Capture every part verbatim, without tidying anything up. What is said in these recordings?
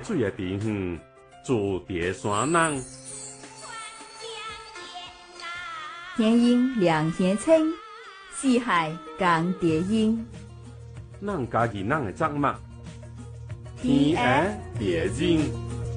水的地方，住蝶山人。 天阴两天清，四海共蝶音。 咱家己咱的作物，天下蝶音。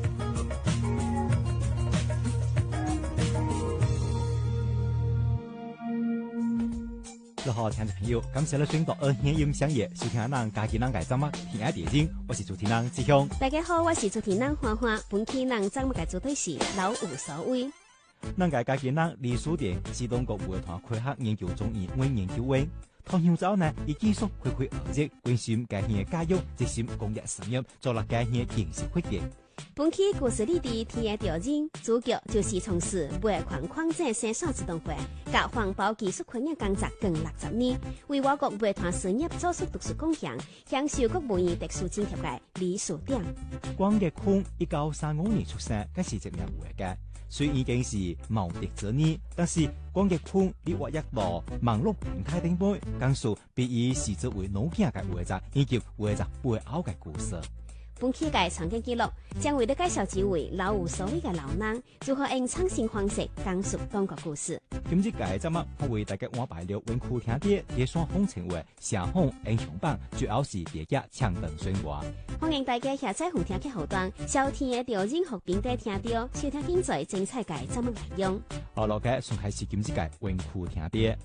各位听众朋友，感謝你選擇二年音響夜收聽咱家己咱嘅節目《天下蝶音》，我是主持人志雄。 大家好，我是主持人花花。本期咱節目嘅主題是老有所為。 咱嘅家己咱李書店是中國會團開學研究中研院研究員，唐香洲呢以技術開開學習，關心家鄉嘅教育，熱心公益事業，做了家鄉嘅建設發展。 本期故事裡的天下蝶音主角就是從事煤礦礦井生產自動化甲環保技術訓練工作近六十年，為我國煤炭事業做出獨殊貢獻，享受國務院特殊津貼嘅李書店。 關傑坤一九三五年出生，佢是一名畫家，雖已經是耄耋之年，但是關傑坤以畫一道網絡平台頂背，講述比以視之為腦鏡嘅畫作，以及畫作背後嘅故事。 本期嘅場景記錄將為你介紹幾位老有所為嘅老人，如何用創新方式講述中國故事。 今日嘅節目我為大家安排了文庫聽啲蝶山風情為社風英雄榜，主要是蝶家搶登宣話。 歡迎大家下載紅聽嘅後段，收聽嘅蝶音學點嘅聽到，收聽精彩精彩嘅節目內容。 好，落嘅從開始今日嘅文庫聽啲。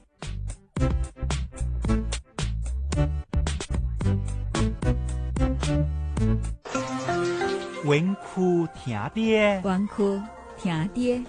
文庫聽啲， 文庫聽啲。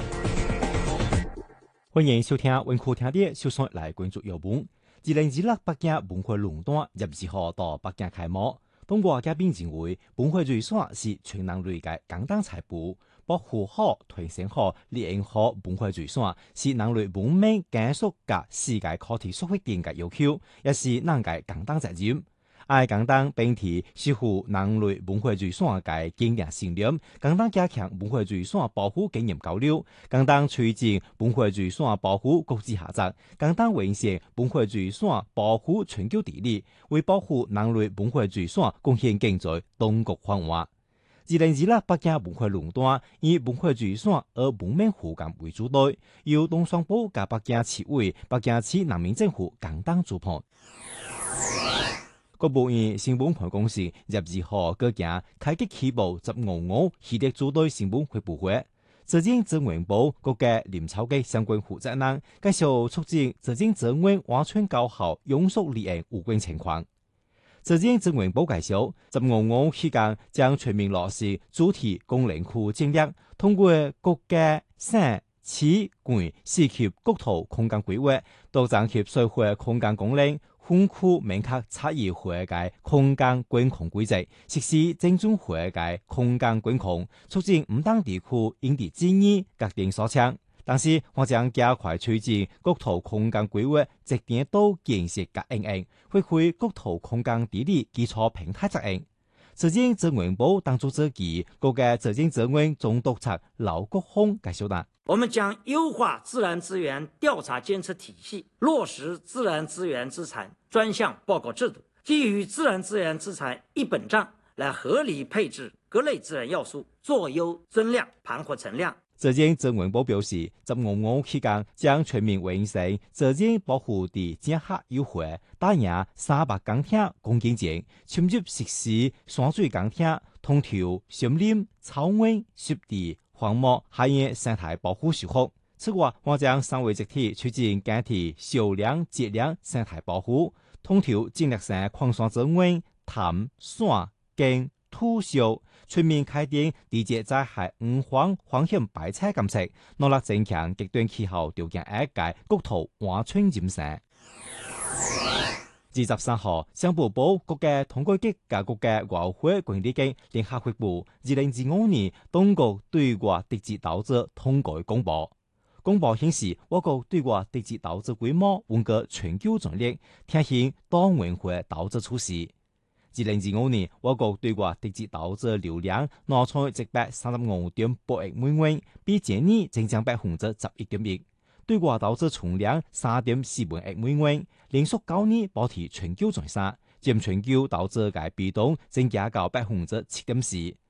歡迎收聽文庫聽啲，首先來關注要聞。二零二六北京文化論壇廿二號到北京開幕。通過嘉賓認為，文化藝術是全人類嘅共同財富，保護好、推廣好、利用好文化藝術是人類文明繼續及世界課題所決定嘅要求，也是人嘅共同責任。愛共同並提守護人類文化遺產嘅經驗信念，共同加強文化遺產保護經驗交流，共同推進文化遺產保護國際合作，共同完善文化遺產保護全球治理，為保護人類文化遺產貢獻經濟中國繁榮。二零二六北京文化論壇以文化遺產而文明互鑒為主題，由東商部及北京市委、北京市人民政府共同主辦。國務院新聞辦公室廿二號舉行開機起步十五五系列組隊新聞發佈會，財經資源部各界林超嘅相關負責人介紹促進財經資源完全高效用屬利用有關情況。財經資源部介紹，十五五期間將全面落實主題功能區戰略，通過各界省市縣市級國土空間規劃，到整合社會空間功能。分區明確差異化嘅空間管控規則，實施精準化嘅空間管控，促進唔同地區因地制宜各定所長。但是，我將加快推進國土空間規劃節點到建設嘅應用，發揮國土空間治理基礎平台責任。財經資源部當主召集各界財經資源總督察劉國峰介紹啦。 我們將優化自然資源調查監測體系，落實自然資源資產專項報告制度，基於自然資源資產一本賬來合理配置各類資源要素，做優增量，盤活存量。 財經資源部表示，十五五期間將全面完成財經保護地整合優化，打贏三百公頃公建井，深入實施山水公廳、通調森林、草原、濕地、荒漠、海洋生態保護修復。此外，我將三位集體推進建設少量質量生態保護，通調戰略性礦山資源、潭、山、徑、土礁，全面開展地質災害五環風險排測監測，努力增強極端氣候條件惡劣國土安全驗證。二十三號，商務部各界統計局及各界外匯管理局聯合發布二零二五年中國對外直接投資統計公報。公報顯示，我國對外直接投資規模穩居全球前列，體現多元化投資趨勢。二零二五年，我國對外直接投資流量拿出一百三十五點八億美元，比前年增長百分之十一點一。對外投資總量三點四萬億美元，連續九年保持全球前三，佔全球投資嘅比重增加到百分之七點四。